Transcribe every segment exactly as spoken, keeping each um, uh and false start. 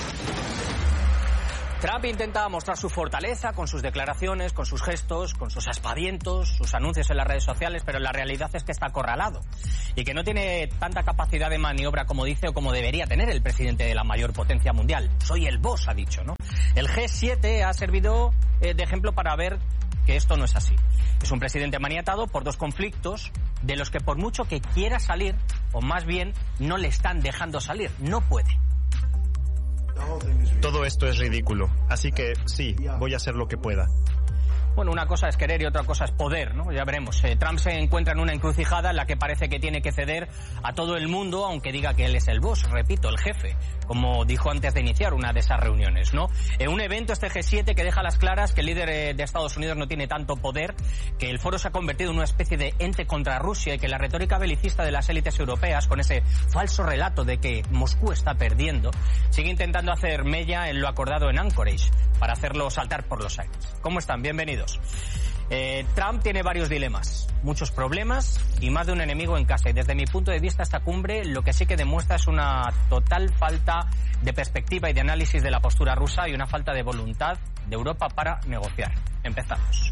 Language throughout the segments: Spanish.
Trump intenta mostrar su fortaleza con sus declaraciones, con sus gestos, con sus aspavientos, sus anuncios en las redes sociales, pero la realidad es que está acorralado y que no tiene tanta capacidad de maniobra como dice o como debería tener el presidente de la mayor potencia mundial. Soy el boss, ha dicho, ¿no? El G siete ha servido eh, de ejemplo para ver que esto no es así. Es un presidente maniatado por dos conflictos de los que por mucho que quiera salir, o más bien no le están dejando salir, no puede. Todo esto es ridículo, así que sí, voy a hacer lo que pueda. Bueno, una cosa es querer y otra cosa es poder, ¿no? Ya veremos. Eh, Trump se encuentra en una encrucijada en la que parece que tiene que ceder a todo el mundo, aunque diga que él es el boss, repito, el jefe, como dijo antes de iniciar una de esas reuniones, ¿no? En un evento, este G siete, que deja a las claras que el líder eh, de Estados Unidos no tiene tanto poder, que el foro se ha convertido en una especie de ente contra Rusia y que la retórica belicista de las élites europeas, con ese falso relato de que Moscú está perdiendo, sigue intentando hacer mella en lo acordado en Anchorage para hacerlo saltar por los aires. ¿Cómo están? Bienvenidos. Eh, Trump tiene varios dilemas, muchos problemas y más de un enemigo en casa. Y desde mi punto de vista, esta cumbre lo que sí que demuestra es una total falta de perspectiva y de análisis de la postura rusa y una falta de voluntad de Europa para negociar. Empezamos.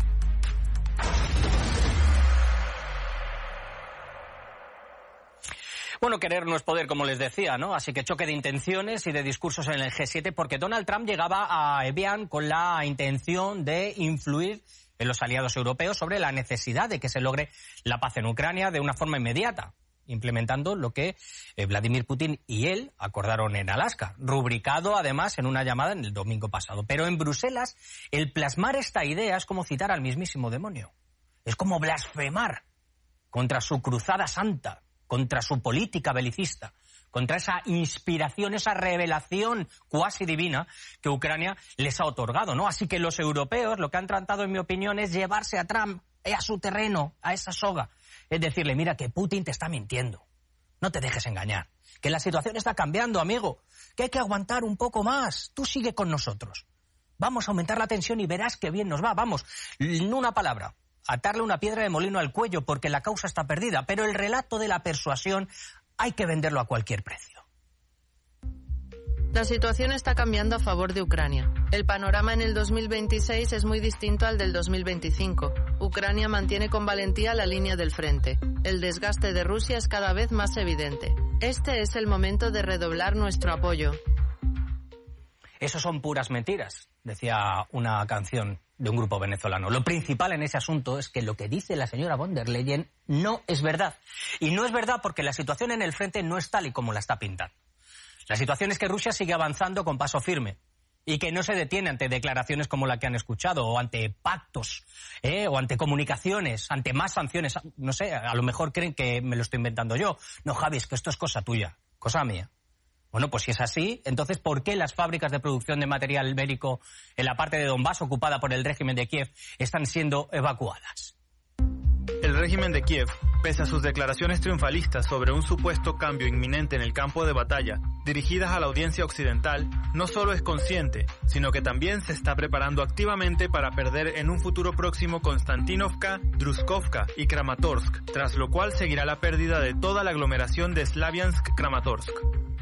Bueno, querer no es poder, como les decía, ¿no? Así que choque de intenciones y de discursos en el G siete, porque Donald Trump llegaba a Evian con la intención de influir en los aliados europeos sobre la necesidad de que se logre la paz en Ucrania de una forma inmediata, implementando lo que Vladimir Putin y él acordaron en Alaska, rubricado además en una llamada en el domingo pasado. Pero en Bruselas, el plasmar esta idea es como citar al mismísimo demonio. Es como blasfemar contra su cruzada santa, contra su política belicista, contra esa inspiración, esa revelación cuasi divina que Ucrania les ha otorgado, ¿no? Así que los europeos lo que han tratado, en mi opinión, es llevarse a Trump a su terreno, a esa soga. Es decirle, mira, que Putin te está mintiendo. No te dejes engañar. Que la situación está cambiando, amigo. Que hay que aguantar un poco más. Tú sigue con nosotros. Vamos a aumentar la tensión y verás qué bien nos va. Vamos, no una palabra. Atarle una piedra de molino al cuello porque la causa está perdida, pero el relato de la persuasión hay que venderlo a cualquier precio. La situación está cambiando a favor de Ucrania. El panorama en el dos mil veintiséis es muy distinto al del dos mil veinticinco. Ucrania mantiene con valentía la línea del frente. El desgaste de Rusia es cada vez más evidente. Este es el momento de redoblar nuestro apoyo. Eso son puras mentiras, decía una canción de un grupo venezolano. Lo principal en ese asunto es que lo que dice la señora von der Leyen no es verdad. Y no es verdad porque la situación en el frente no es tal y como la está pintando. La situación es que Rusia sigue avanzando con paso firme y que no se detiene ante declaraciones como la que han escuchado o ante pactos, ¿eh? o ante comunicaciones, ante más sanciones. No sé, a lo mejor creen que me lo estoy inventando yo. No, Javi, es que esto es cosa tuya, cosa mía. Bueno, pues si es así, entonces ¿por qué las fábricas de producción de material bélico en la parte de Donbass ocupada por el régimen de Kiev están siendo evacuadas? El régimen de Kiev, pese a sus declaraciones triunfalistas sobre un supuesto cambio inminente en el campo de batalla, dirigidas a la audiencia occidental, no solo es consciente, sino que también se está preparando activamente para perder en un futuro próximo Konstantinovka, Druzhkovka y Kramatorsk, tras lo cual seguirá la pérdida de toda la aglomeración de Slaviansk-Kramatorsk.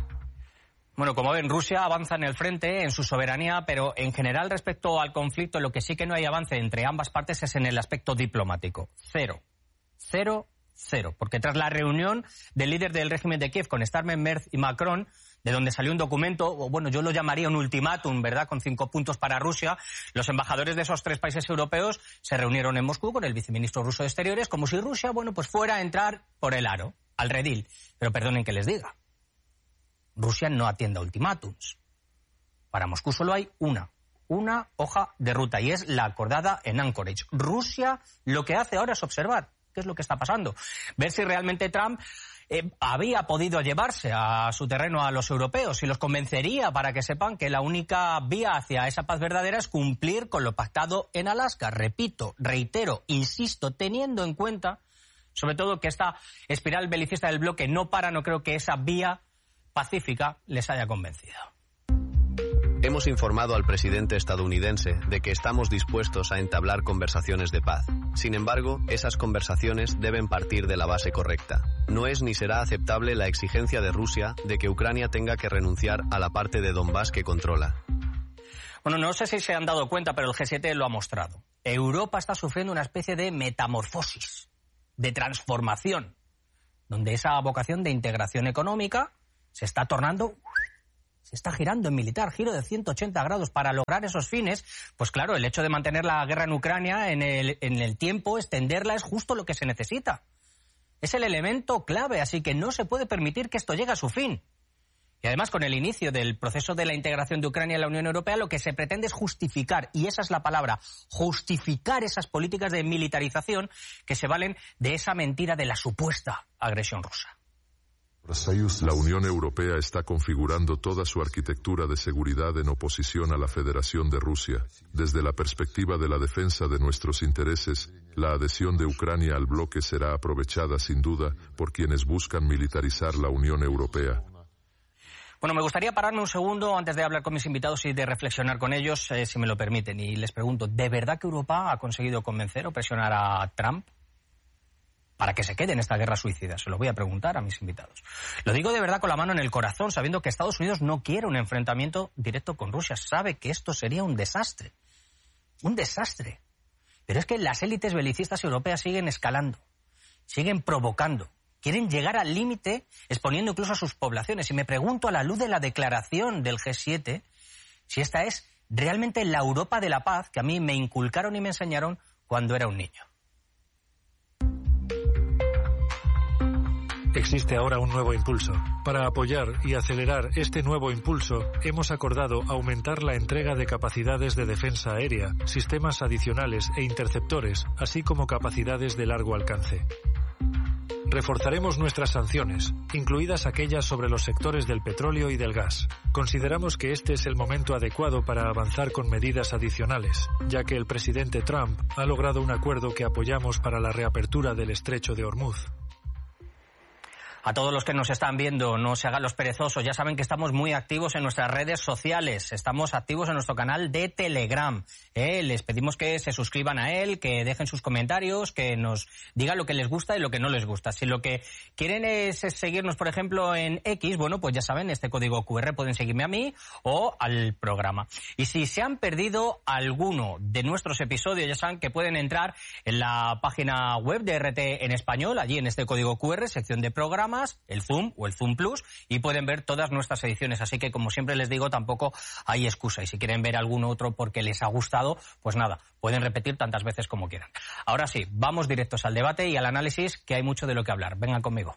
Bueno, como ven, Rusia avanza en el frente, en su soberanía, pero en general respecto al conflicto, lo que sí que no hay avance entre ambas partes es en el aspecto diplomático. Cero. Cero, cero. Porque tras la reunión del líder del régimen de Kiev con Starmer, Merz y Macron, de donde salió un documento, o bueno, yo lo llamaría un ultimátum, ¿verdad?, con cinco puntos para Rusia, los embajadores de esos tres países europeos se reunieron en Moscú con el viceministro ruso de Exteriores, como si Rusia, bueno, pues fuera a entrar por el aro, al redil. Pero perdonen que les diga, Rusia no atiende a ultimátums. Para Moscú solo hay una, una hoja de ruta, y es la acordada en Anchorage. Rusia lo que hace ahora es observar qué es lo que está pasando, ver si realmente Trump eh, había podido llevarse a su terreno a los europeos y los convencería para que sepan que la única vía hacia esa paz verdadera es cumplir con lo pactado en Alaska. Repito, reitero, insisto, teniendo en cuenta, sobre todo, que esta espiral belicista del bloque no para, no creo que esa vía pacífica les haya convencido. Hemos informado al presidente estadounidense de que estamos dispuestos a entablar conversaciones de paz. Sin embargo, esas conversaciones deben partir de la base correcta. No es ni será aceptable la exigencia de Rusia de que Ucrania tenga que renunciar a la parte de Donbass que controla. Bueno, no sé si se han dado cuenta, pero el G siete lo ha mostrado. Europa está sufriendo una especie de metamorfosis, de transformación, donde esa vocación de integración económica se está tornando... se está girando en militar, giro de ciento ochenta grados para lograr esos fines. Pues claro, el hecho de mantener la guerra en Ucrania en el, en el tiempo, extenderla, es justo lo que se necesita. Es el elemento clave, así que no se puede permitir que esto llegue a su fin. Y además, con el inicio del proceso de la integración de Ucrania en la Unión Europea, lo que se pretende es justificar, y esa es la palabra, justificar esas políticas de militarización que se valen de esa mentira de la supuesta agresión rusa. La Unión Europea está configurando toda su arquitectura de seguridad en oposición a la Federación de Rusia. Desde la perspectiva de la defensa de nuestros intereses, la adhesión de Ucrania al bloque será aprovechada sin duda por quienes buscan militarizar la Unión Europea. Bueno, me gustaría pararme un segundo antes de hablar con mis invitados y de reflexionar con ellos, eh, si me lo permiten. Y les pregunto, ¿de verdad que Europa ha conseguido convencer o presionar a Trump para que se quede en esta guerra suicida? Se lo voy a preguntar a mis invitados. Lo digo de verdad con la mano en el corazón, sabiendo que Estados Unidos no quiere un enfrentamiento directo con Rusia. Sabe que esto sería un desastre. Un desastre. Pero es que las élites belicistas europeas siguen escalando, siguen provocando. Quieren llegar al límite exponiendo incluso a sus poblaciones. Y me pregunto, a la luz de la declaración del G siete, si esta es realmente la Europa de la paz que a mí me inculcaron y me enseñaron cuando era un niño. Existe ahora un nuevo impulso. Para apoyar y acelerar este nuevo impulso, hemos acordado aumentar la entrega de capacidades de defensa aérea, sistemas adicionales e interceptores, así como capacidades de largo alcance. Reforzaremos nuestras sanciones, incluidas aquellas sobre los sectores del petróleo y del gas. Consideramos que este es el momento adecuado para avanzar con medidas adicionales, ya que el presidente Trump ha logrado un acuerdo que apoyamos para la reapertura del estrecho de Hormuz. A todos los que nos están viendo, no se hagan los perezosos. Ya saben que estamos muy activos en nuestras redes sociales. Estamos activos en nuestro canal de Telegram. Eh, les pedimos que se suscriban a él, que dejen sus comentarios, que nos digan lo que les gusta y lo que no les gusta. Si lo que quieren es seguirnos, por ejemplo, en X, bueno, pues ya saben, este código cu erre pueden seguirme a mí o al programa. Y si se han perdido alguno de nuestros episodios, ya saben que pueden entrar en la página web de R T en español, allí en este código cu erre, sección de programa, el Zoom o el Zoom Plus, y pueden ver todas nuestras ediciones. Así que, como siempre les digo, tampoco hay excusa. Y si quieren ver algún otro porque les ha gustado, pues nada, pueden repetir tantas veces como quieran. Ahora sí, vamos directos al debate y al análisis, que hay mucho de lo que hablar. Vengan conmigo.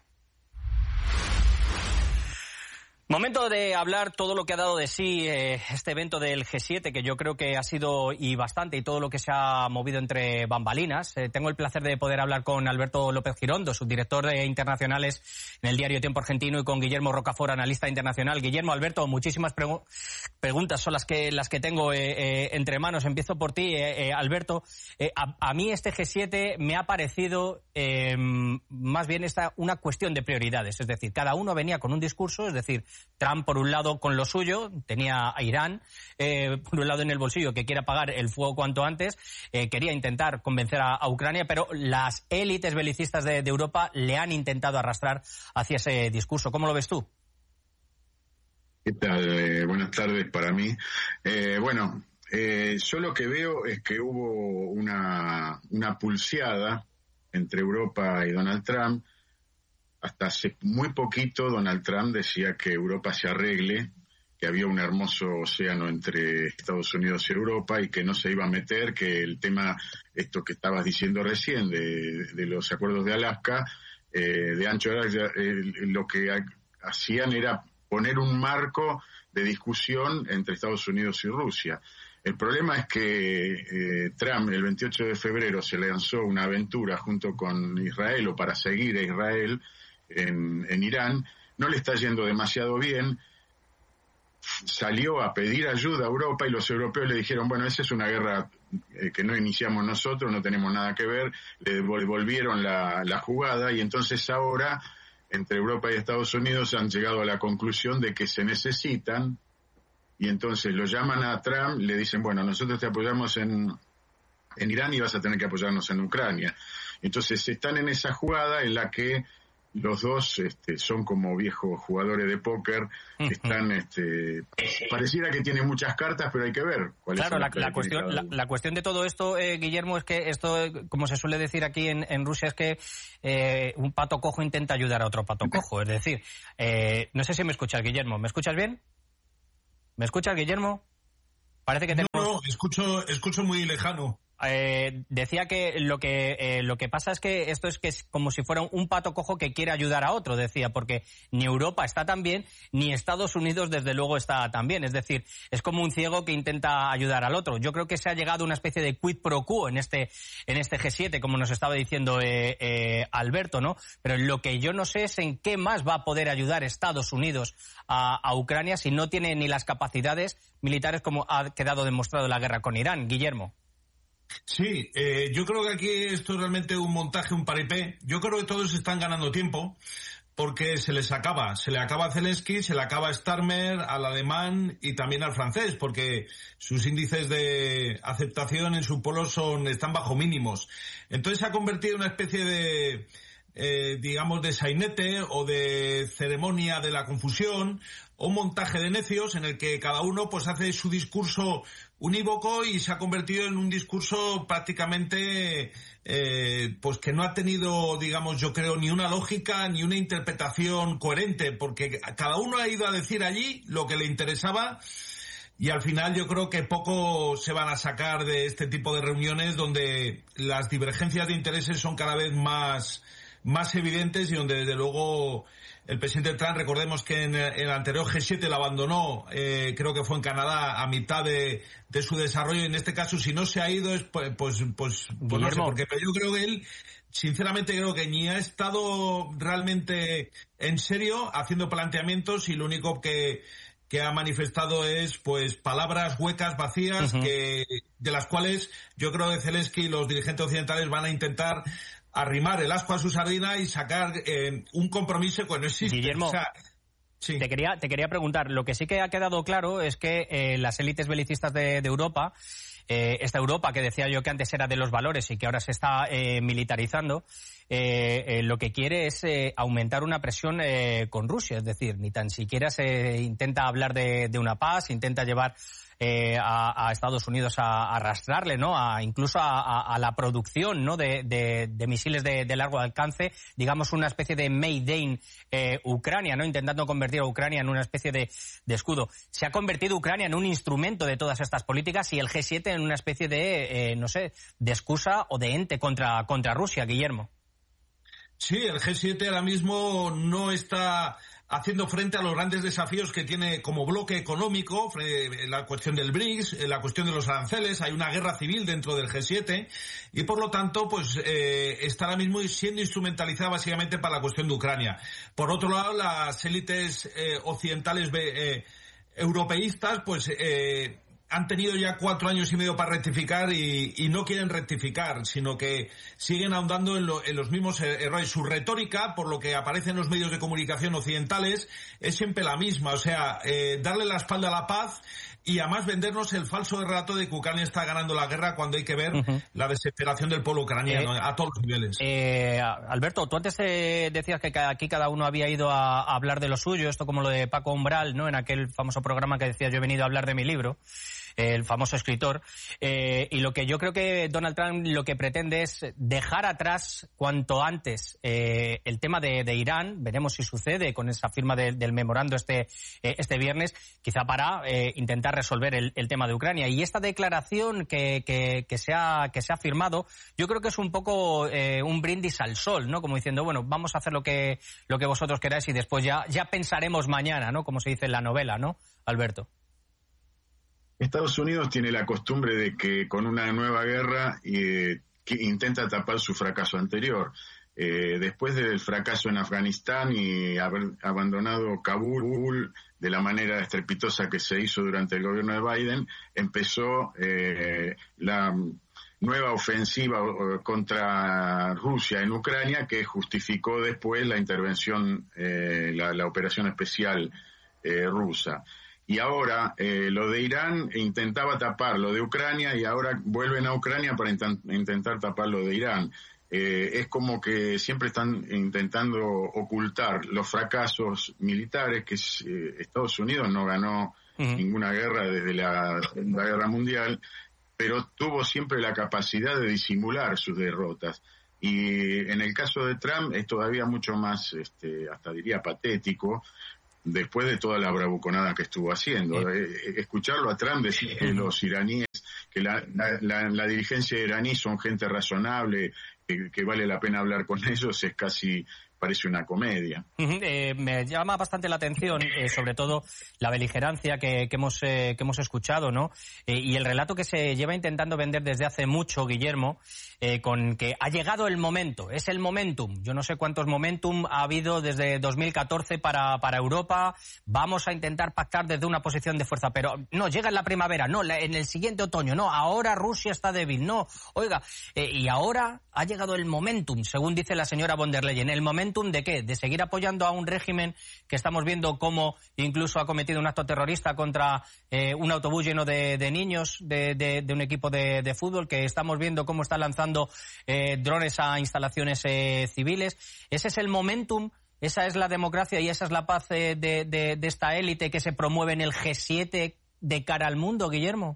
Momento de hablar todo lo que ha dado de sí eh, este evento del G siete, que yo creo que ha sido y bastante, y todo lo que se ha movido entre bambalinas. Eh, tengo el placer de poder hablar con Alberto López Girondo, subdirector de internacionales en el diario Tiempo Argentino, y con Guillermo Rocafort, analista internacional. Guillermo, Alberto, muchísimas pregu- preguntas son las que las que tengo eh, eh, entre manos. Empiezo por ti, eh, eh, Alberto. Eh, a, a mí este G siete me ha parecido eh, más bien esta una cuestión de prioridades. Es decir, cada uno venía con un discurso, es decir, Trump, por un lado, con lo suyo, tenía a Irán, eh, por un lado en el bolsillo, que quiere apagar el fuego cuanto antes, eh, quería intentar convencer a, a Ucrania, pero las élites belicistas de, de Europa le han intentado arrastrar hacia ese discurso. ¿Cómo lo ves tú? ¿Qué tal? Eh, buenas tardes para mí. Eh, bueno, eh, yo lo que veo es que hubo una, una pulseada entre Europa y Donald Trump. Hasta hace muy poquito Donald Trump decía que Europa se arregle, que había un hermoso océano entre Estados Unidos y Europa y que no se iba a meter, que el tema, esto que estabas diciendo recién, de, de los acuerdos de Alaska, eh, de ancho de eh, lo que hacían era poner un marco de discusión entre Estados Unidos y Rusia. El problema es que eh, Trump el veintiocho de febrero se lanzó una aventura junto con Israel, o para seguir a Israel, En, en Irán, no le está yendo demasiado bien, salió a pedir ayuda a Europa y los europeos le dijeron, bueno, esa es una guerra eh, que no iniciamos nosotros, no tenemos nada que ver, le devolvieron la, la jugada, y entonces ahora entre Europa y Estados Unidos han llegado a la conclusión de que se necesitan, y entonces lo llaman a Trump, le dicen, bueno, nosotros te apoyamos en, en Irán y vas a tener que apoyarnos en Ucrania. Entonces están en esa jugada en la que los dos este, son como viejos jugadores de póker, uh-huh. están, este, pareciera que tienen muchas cartas, pero hay que ver cuáles claro, son la, las la cuestión, la, la cuestión de todo esto, eh, Guillermo, es que esto, como se suele decir aquí en, en Rusia, es que eh, un pato cojo intenta ayudar a otro pato cojo. Es decir, eh, no sé si me escuchas, Guillermo. ¿Me escuchas bien? ¿Me escuchas, Guillermo? Parece que tenemos... No, no, escucho, escucho muy lejano. Eh, decía que lo que eh, lo que pasa es que esto es que es como si fuera un pato cojo que quiere ayudar a otro, decía, porque ni Europa está tan bien, ni Estados Unidos desde luego está tan bien. Es decir, es como un ciego que intenta ayudar al otro. Yo creo que se ha llegado a una especie de quid pro quo en este en este G siete, como nos estaba diciendo eh, eh, Alberto, ¿no? Pero lo que yo no sé es en qué más va a poder ayudar Estados Unidos a, a Ucrania si no tiene ni las capacidades militares como ha quedado demostrado en la guerra con Irán. Guillermo. Sí, eh, yo creo que aquí esto es realmente un montaje, un paripé. Yo creo que todos están ganando tiempo porque se les acaba. Se le acaba a Zelensky, se le acaba a Starmer, al alemán y también al francés, porque sus índices de aceptación en su pueblo son, están bajo mínimos. Entonces se ha convertido en una especie de... Eh, digamos de sainete o de ceremonia de la confusión o un montaje de necios en el que cada uno pues hace su discurso unívoco y se ha convertido en un discurso prácticamente eh, pues que no ha tenido, digamos, yo creo, ni una lógica ni una interpretación coherente, porque cada uno ha ido a decir allí lo que le interesaba. Y al final yo creo que poco se van a sacar de este tipo de reuniones donde las divergencias de intereses son cada vez más más evidentes y donde desde luego el presidente Trump, recordemos que en el anterior G siete lo abandonó, eh, creo que fue en Canadá, a mitad de, de su desarrollo, y en este caso si no se ha ido es pues pues pues, pues no sé, porque pero yo creo que él sinceramente creo que ni ha estado realmente en serio haciendo planteamientos y lo único que que ha manifestado es pues palabras huecas, vacías, uh-huh. que de las cuales yo creo que Zelensky y los dirigentes occidentales van a intentar arrimar el asco a su sardina y sacar eh, un compromiso que no existe. Guillermo, o sea, sí. te quería te quería preguntar, lo que sí que ha quedado claro es que eh, las élites belicistas de, de Europa, eh, esta Europa que decía yo que antes era de los valores y que ahora se está eh, militarizando, eh, eh, lo que quiere es eh, aumentar una presión eh, con Rusia, es decir, ni tan siquiera se intenta hablar de, de una paz, intenta llevar Eh, a, a Estados Unidos a, a arrastrarle, ¿no? A, incluso a, a, a la producción, ¿no? De, de, de misiles de, de largo alcance, digamos una especie de Made in eh, Ucrania, ¿no? Intentando convertir a Ucrania en una especie de, de escudo. Se ha convertido Ucrania en un instrumento de todas estas políticas y el G siete en una especie de, eh, no sé, de excusa o de ente contra, contra Rusia, Guillermo. Sí, el G siete ahora mismo no está haciendo frente a los grandes desafíos que tiene como bloque económico, la cuestión del BRICS, la cuestión de los aranceles, hay una guerra civil dentro del G siete y por lo tanto pues eh, está ahora mismo siendo instrumentalizada básicamente para la cuestión de Ucrania. Por otro lado, las élites eh, occidentales eh, europeístas pues eh, han tenido ya cuatro años y medio para rectificar y, y no quieren rectificar, sino que siguen ahondando en, lo, en los mismos errores. Su retórica, por lo que aparece en los medios de comunicación occidentales, es siempre la misma. O sea, eh, darle la espalda a la paz y además vendernos el falso relato de que Ucrania está ganando la guerra cuando hay que ver uh-huh. la desesperación del pueblo ucraniano eh, a todos los niveles. Eh, Alberto, tú antes eh, decías que aquí cada uno había ido a, a hablar de lo suyo, esto como lo de Paco Umbral, ¿no? En aquel famoso programa que decía yo he venido a hablar de mi libro, el famoso escritor, eh, y lo que yo creo que Donald Trump lo que pretende es dejar atrás cuanto antes eh, el tema de, de Irán. Veremos si sucede con esa firma de, del memorando este eh, este viernes, quizá para eh, intentar resolver el, el tema de Ucrania. Y esta declaración que, que, que, se ha, que se ha firmado, yo creo que es un poco eh, un brindis al sol, ¿no? Como diciendo, bueno, vamos a hacer lo que lo que vosotros queráis y después ya, ya pensaremos mañana, ¿no? Como se dice en la novela, ¿no, Alberto? Estados Unidos tiene la costumbre de que con una nueva guerra eh, que intenta tapar su fracaso anterior. Eh, después del fracaso en Afganistán y haber abandonado Kabul de la manera estrepitosa que se hizo durante el gobierno de Biden, empezó eh, la nueva ofensiva contra Rusia en Ucrania, que justificó después la intervención, eh, la, la operación especial eh, rusa. y ahora eh, lo de Irán intentaba tapar lo de Ucrania y ahora vuelven a Ucrania para intent- intentar tapar lo de Irán. Eh, es como que siempre están intentando ocultar los fracasos militares, que es, eh, Estados Unidos no ganó uh-huh. ninguna guerra desde la Segunda Guerra Mundial, pero tuvo siempre la capacidad de disimular sus derrotas. Y en el caso de Trump es todavía mucho más, este, hasta diría patético, después de toda la bravuconada que estuvo haciendo. Sí. Eh, escucharlo a Trump decir que los iraníes, que la, la, la, la dirigencia iraní son gente razonable, que, que vale la pena hablar con ellos, es casi... parece una comedia. Uh-huh. Eh, me llama bastante la atención, eh, sobre todo la beligerancia que, que hemos eh, que hemos escuchado, ¿no? Eh, y el relato que se lleva intentando vender desde hace mucho, Guillermo, eh, con que ha llegado el momento, es el momentum. Yo no sé cuántos momentum ha habido desde dos mil catorce para, para Europa. Vamos a intentar pactar desde una posición de fuerza, pero no, llega en la primavera, no, la, en el siguiente otoño, no, ahora Rusia está débil, no, oiga, eh, y ahora ha llegado el momentum, según dice la señora von der Leyen, el momentum ¿de qué? De seguir apoyando a un régimen que estamos viendo cómo incluso ha cometido un acto terrorista contra eh, un autobús lleno de, de niños de, de, de un equipo de, de fútbol, que estamos viendo cómo está lanzando eh, drones a instalaciones eh, civiles. Ese es el momentum, esa es la democracia y esa es la paz eh, de, de, de esta élite que se promueve en el G siete de cara al mundo, Guillermo.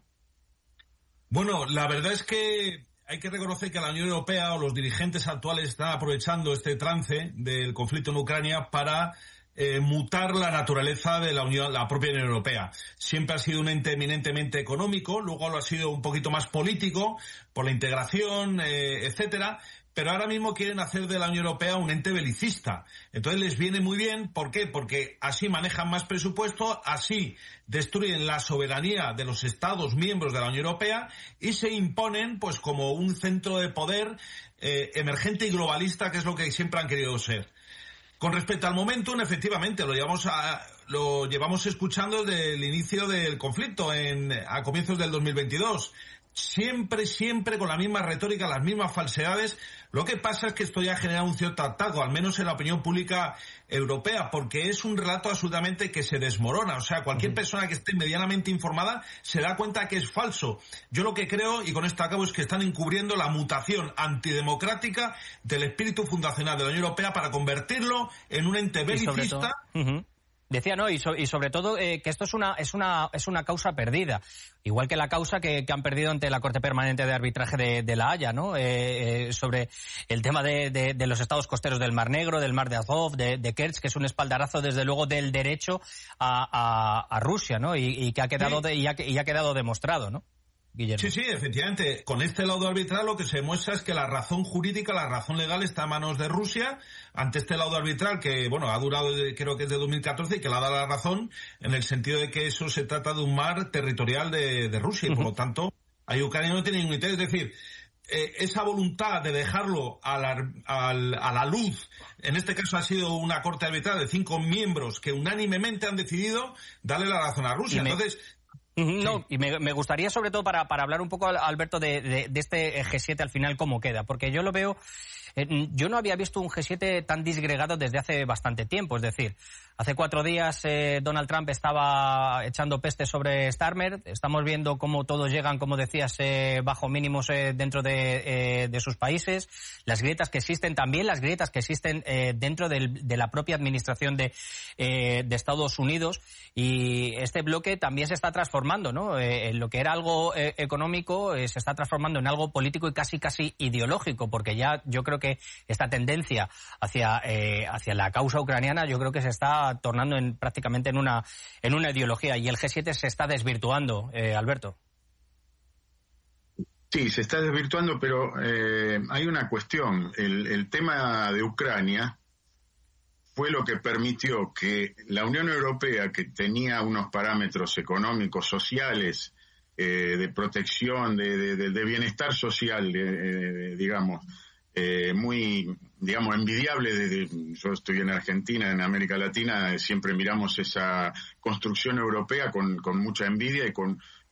Bueno, la verdad es que hay que reconocer que la Unión Europea o los dirigentes actuales están aprovechando este trance del conflicto en Ucrania para eh, mutar la naturaleza de la Unión, la propia Unión Europea. Siempre ha sido un ente eminentemente económico, luego lo ha sido un poquito más político por la integración, eh, etcétera. Pero ahora mismo quieren hacer de la Unión Europea un ente belicista. Entonces les viene muy bien. ¿Por qué? Porque así manejan más presupuesto, así destruyen la soberanía de los Estados miembros de la Unión Europea y se imponen pues como un centro de poder eh, emergente y globalista, que es lo que siempre han querido ser. Con respecto al momentum, efectivamente, lo llevamos a, lo llevamos escuchando desde el inicio del conflicto en, a comienzos del dos mil veintidós. Siempre, siempre con la misma retórica, las mismas falsedades. Lo que pasa es que esto ya ha generado un cierto ataque, al menos en la opinión pública europea, porque es un relato absolutamente que se desmorona. O sea, cualquier persona que esté medianamente informada se da cuenta que es falso. Yo lo que creo, y con esto acabo, es que están encubriendo la mutación antidemocrática del espíritu fundacional de la Unión Europea para convertirlo en un ente belicista. Uh-huh. Decía, no, y, so, y sobre todo eh, que esto es una es una es una causa perdida, igual que la causa que, que han perdido ante la Corte Permanente de Arbitraje de, de La Haya, ¿no? Eh, eh, sobre el tema de, de, de los estados costeros del Mar Negro, del Mar de Azov, de, de Kerch, que es un espaldarazo desde luego del derecho a, a, a Rusia, ¿no? Y, y que ha quedado de, y, ha, y ha quedado demostrado, ¿no? Guillermo. Sí, sí, efectivamente. Con este laudo arbitral lo que se demuestra es que la razón jurídica, la razón legal está a manos de Rusia ante este laudo arbitral que, bueno, ha durado desde, creo que es de dos mil catorce y que le ha dado la razón en el sentido de que eso se trata de un mar territorial de, de Rusia y, por lo tanto, ahí Ucrania no tiene ningún interés. Es decir, eh, esa voluntad de dejarlo a la, a, a la luz, en este caso ha sido una corte arbitral de cinco miembros que unánimemente han decidido darle la razón a Rusia. Me... Entonces... No, y me, me gustaría sobre todo para, para hablar un poco, Alberto, de, de, de este G siete al final cómo queda, porque yo lo veo, eh, yo no había visto un G siete tan disgregado desde hace bastante tiempo, es decir, hace cuatro días eh, Donald Trump estaba echando peste sobre Starmer, estamos viendo cómo todos llegan, como decías, eh, bajo mínimos eh, dentro de, eh, de sus países, las grietas que existen, también las grietas que existen eh, dentro del, de la propia administración de, eh, de Estados Unidos, y este bloque también se está transformando, ¿no? Eh, lo que era algo eh, económico eh, se está transformando en algo político y casi casi ideológico, porque ya yo creo que esta tendencia hacia eh, hacia la causa ucraniana yo creo que se está tornando en prácticamente en una en una ideología, y el G siete se está desvirtuando, eh, Alberto. Sí, se está desvirtuando, pero eh, hay una cuestión. El, el tema de Ucrania fue lo que permitió que la Unión Europea, que tenía unos parámetros económicos, sociales, eh, de protección, de, de, de bienestar social, de, de, digamos, eh, muy, digamos, envidiable. Desde, yo estoy en Argentina, en América Latina, siempre miramos esa construcción europea con, con mucha envidia y con,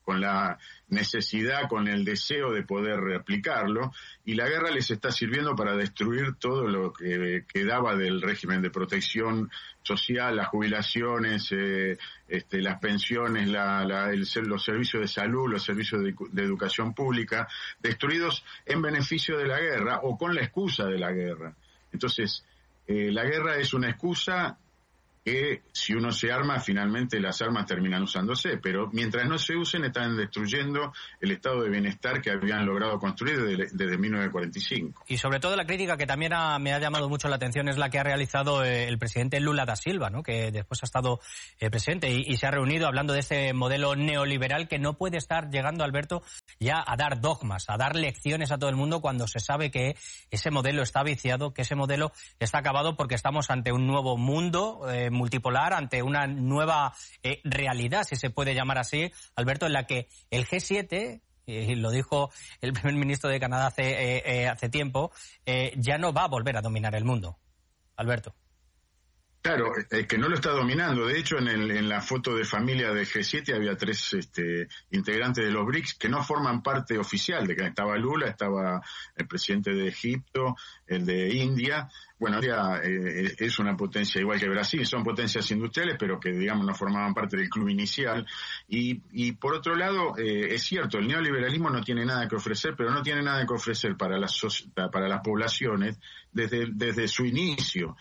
con la necesidad, con el deseo de poder aplicarlo, y la guerra les está sirviendo para destruir todo lo que quedaba del régimen de protección social, las jubilaciones, eh, este, las pensiones, la, la, el, los servicios de salud, los servicios de, de educación pública, destruidos en beneficio de la guerra o con la excusa de la guerra. Entonces, eh, la guerra es una excusa que si uno se arma, finalmente las armas terminan usándose, pero mientras no se usen están destruyendo el estado de bienestar que habían logrado construir desde, desde mil novecientos cuarenta y cinco. Y sobre todo la crítica que también ha, me ha llamado mucho la atención es la que ha realizado eh, el presidente Lula da Silva, ¿no? Que después ha estado eh, presidente y, y se ha reunido hablando de este modelo neoliberal que no puede estar llegando, Alberto, ya a dar dogmas, a dar lecciones a todo el mundo cuando se sabe que ese modelo está viciado, que ese modelo está acabado porque estamos ante un nuevo mundo eh, multipolar, ante una nueva eh, realidad, si se puede llamar así, Alberto, en la que el G siete, y lo dijo el primer ministro de Canadá hace, eh, eh, hace tiempo, eh, ya no va a volver a dominar el mundo. Alberto. Claro, es que no lo está dominando. De hecho, en, el, en la foto de familia del G siete había tres este, integrantes de los BRICS que no forman parte oficial. De que estaba Lula, estaba el presidente de Egipto, el de India. Bueno, India eh, es una potencia igual que Brasil, son potencias industriales, pero que, digamos, no formaban parte del club inicial. Y, y por otro lado, eh, es cierto, el neoliberalismo no tiene nada que ofrecer, pero no tiene nada que ofrecer para las, para las poblaciones desde, desde su inicio.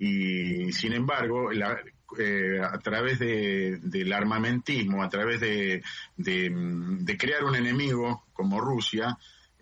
Y sin embargo, la, eh, a través de, del armamentismo, a través de, de, de crear un enemigo como Rusia,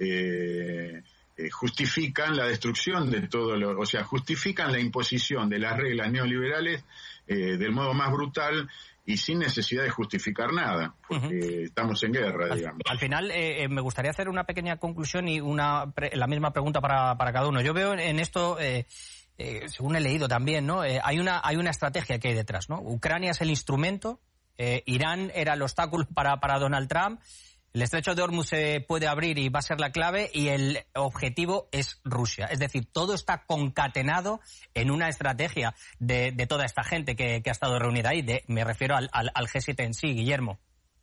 eh, eh, justifican la destrucción de todo lo, o sea, justifican la imposición de las reglas neoliberales eh, del modo más brutal y sin necesidad de justificar nada, porque uh-huh. estamos en guerra, digamos. Al, al final, eh, me gustaría hacer una pequeña conclusión y una la misma pregunta para, para cada uno. Yo veo en esto... Eh, Eh, según he leído también, ¿no? Eh, hay una hay una estrategia que hay detrás, ¿no? Ucrania es el instrumento, eh, Irán era el obstáculo para, para Donald Trump, el estrecho de Hormuz se puede abrir y va a ser la clave, y el objetivo es Rusia. Es decir, todo está concatenado en una estrategia de, de toda esta gente que, que ha estado reunida ahí. De, me refiero al, al, al G siete en sí, Guillermo.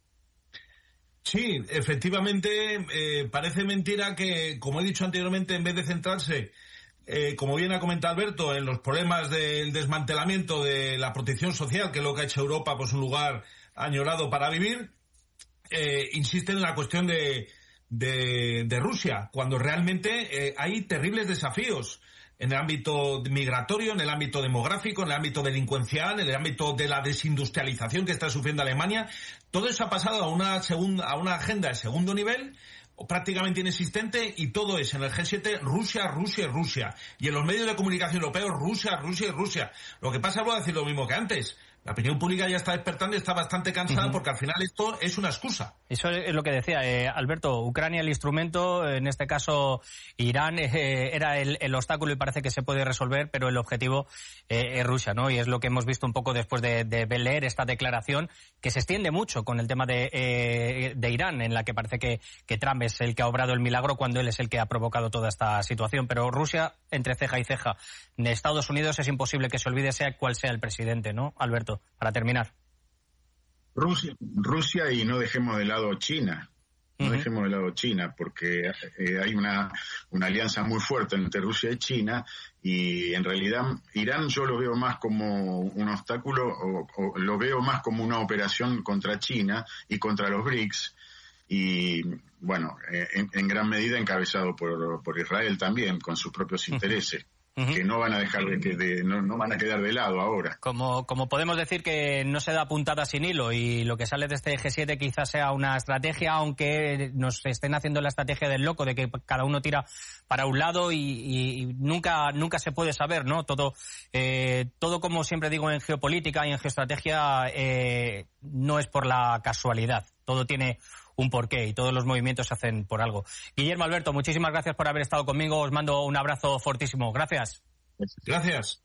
Sí, efectivamente, eh, parece mentira que, como he dicho anteriormente, en vez de centrarse... Eh, como bien ha comentado Alberto, en los problemas del desmantelamiento de la protección social, que es lo que ha hecho Europa pues un lugar añorado para vivir, eh, insisten en la cuestión de, de, de Rusia, cuando realmente eh, hay terribles desafíos en el ámbito migratorio, en el ámbito demográfico, en el ámbito delincuencial, en el ámbito de la desindustrialización que está sufriendo Alemania. Todo eso ha pasado a una segunda, a una agenda de segundo nivel, prácticamente inexistente, y todo es en el G siete Rusia, Rusia y Rusia. Y en los medios de comunicación europeos Rusia, Rusia y Rusia. Lo que pasa, voy a decir lo mismo que antes. La opinión pública ya está despertando y está bastante cansada, uh-huh. porque al final esto es una excusa. Eso es lo que decía eh, Alberto. Ucrania el instrumento, en este caso Irán eh, era el, el obstáculo y parece que se puede resolver, pero el objetivo eh, es Rusia, ¿no? Y es lo que hemos visto un poco después de, de leer esta declaración, que se extiende mucho con el tema de, eh, de Irán, en la que parece que, que Trump es el que ha obrado el milagro cuando él es el que ha provocado toda esta situación. Pero Rusia, entre ceja y ceja, de Estados Unidos es imposible que se olvide sea cual sea el presidente, ¿no, Alberto? Para terminar. Rusia, Rusia y no dejemos de lado China. No uh-huh. dejemos de lado China, porque eh, hay una, una alianza muy fuerte entre Rusia y China, y en realidad Irán yo lo veo más como un obstáculo, o, o lo veo más como una operación contra China y contra los BRICS, y bueno, eh, en, en gran medida encabezado por, por Israel también, con sus propios intereses. Uh-huh. Uh-huh. Que no van a dejar de que de, no, no van a quedar de lado ahora. Como como podemos decir que no se da puntada sin hilo, y lo que sale de este G siete quizás sea una estrategia, aunque nos estén haciendo la estrategia del loco de que cada uno tira para un lado y, y, y nunca nunca se puede saber, ¿no? Todo eh, todo como siempre digo en geopolítica y en geoestrategia eh, no es por la casualidad. Todo tiene un porqué y todos los movimientos se hacen por algo. Guillermo, Alberto, muchísimas gracias por haber estado conmigo. Os mando un abrazo fortísimo. Gracias. Gracias.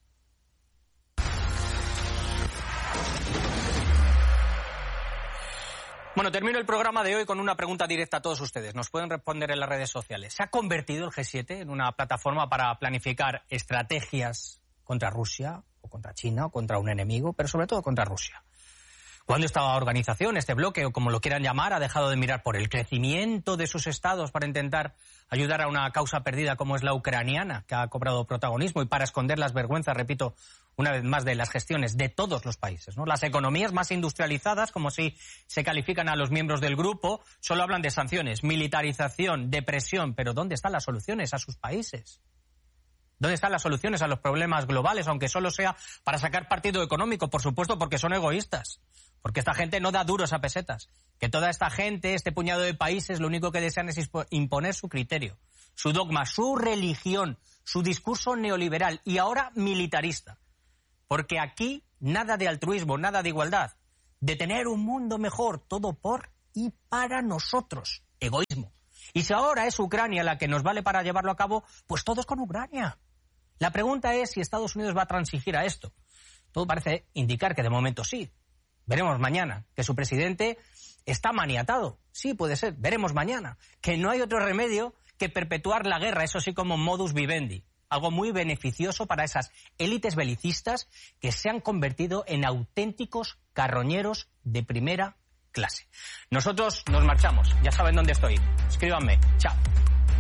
Bueno, termino el programa de hoy con una pregunta directa a todos ustedes. Nos pueden responder en las redes sociales. ¿Se ha convertido el G siete en una plataforma para planificar estrategias contra Rusia, o contra China, o contra un enemigo, pero sobre todo contra Rusia? Cuando esta organización, este bloque, o como lo quieran llamar, ha dejado de mirar por el crecimiento de sus estados para intentar ayudar a una causa perdida como es la ucraniana, que ha cobrado protagonismo, y para esconder las vergüenzas, repito, una vez más, de las gestiones de todos los países, ¿no? Las economías más industrializadas, como si se califican a los miembros del grupo, solo hablan de sanciones, militarización, depresión, pero ¿dónde están las soluciones a sus países? ¿Dónde están las soluciones a los problemas globales, aunque solo sea para sacar partido económico? Por supuesto, porque son egoístas. Porque esta gente no da duros a pesetas. Que toda esta gente, este puñado de países, lo único que desean es imponer su criterio, su dogma, su religión, su discurso neoliberal y ahora militarista. Porque aquí nada de altruismo, nada de igualdad, de tener un mundo mejor, todo por y para nosotros. Egoísmo. Y si ahora es Ucrania la que nos vale para llevarlo a cabo, pues todos con Ucrania. La pregunta es si Estados Unidos va a transigir a esto. Todo parece indicar que de momento sí. Veremos mañana que su presidente está maniatado. Sí, puede ser. Veremos mañana que no hay otro remedio que perpetuar la guerra, eso sí, como modus vivendi. Algo muy beneficioso para esas élites belicistas que se han convertido en auténticos carroñeros de primera clase. Nosotros nos marchamos. Ya saben dónde estoy. Escríbanme. Chao.